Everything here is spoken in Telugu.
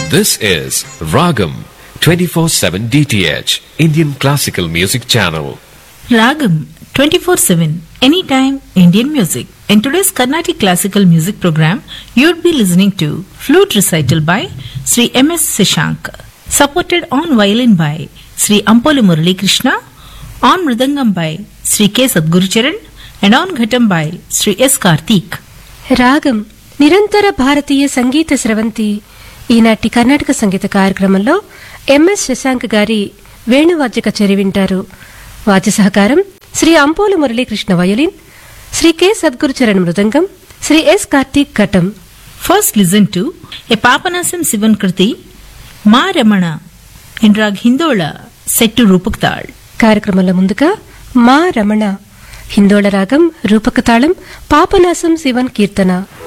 This is Ragam 24/7 DTH Indian Classical Music Channel. Ragam 24/7 Anytime Indian Music. In today's Carnatic Classical Music program, you'd be listening to flute recital by Sri M.S. Seshank, supported on violin by Sri Ampolu Murali Krishna, on mridangam by Sri K. Sadgurucharan, and on ghatam by Sri S. Karthik. రాగం నిరంతర భారతీయ సంగీత స్రవంతి ఈనాటి కర్ణాటక సంగీత కార్యక్రమంలో ఎంఎస్ శశాంక్ గారి వేణువాద్య కచేరి వింటారు. వాద్య సహకారం శ్రీ అంపోలు మురళీకృష్ణ వయలిన్, శ్రీ కె సద్గురుచరణ్ మృదంగం, శ్రీ ఎస్ కార్తీక్ ఘటం. First listen to a Papanasam Sivan Kriti, Ma Ramana, in Rag Hindola, set to Rupak Tal. కార్యక్రమంలో ముందుగా మా రమణ హిందోళ రాగం రూపక తాళం పాపనాసం శివన్ కీర్తన.